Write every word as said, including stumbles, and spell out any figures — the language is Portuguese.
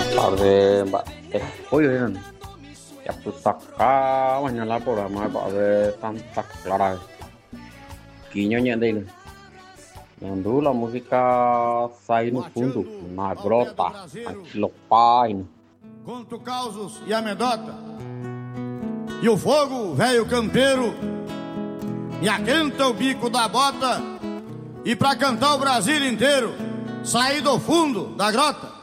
A ver, Mbak Teh Koyen. Ya putaka wanya por más a ver tanta clara. Quiñoña dele. Quando a música sai no fundo, na grota, aquilo pai. Conto causos e anedota. E o fogo, velho campeiro, me aquenta o bico da bota. E pra cantar o Brasil inteiro, saí do fundo da grota.